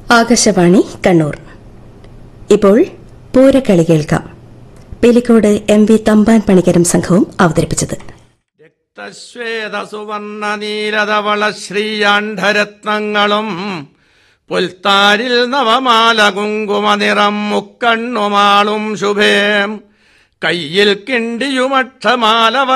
ആകാശവാണി കണ്ണൂർ. ഇപ്പോൾ പൂരക്കളി കേൾക്കാം. പേലിക്കോട് M V Thampan പണിക്കരം സംഘവും അവതരിപ്പിച്ചത്. രക്തശ്വേത സുവർണ നീലധവള ശ്രീയാണ്ഡരത്നങ്ങളും പുൽത്താരിൽ നവമാല കുങ്കുമനിറം മുക്കണ്ണുമാളും ശുഭേം കയ്യിൽ കിണ്ടിയുമക്ഷമാല